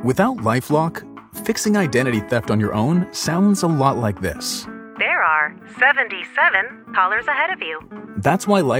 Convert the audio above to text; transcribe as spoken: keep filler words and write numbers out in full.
Without LifeLock, fixing identity theft on your own sounds a lot like this. There are seventy-seven callers ahead of you. That's why Life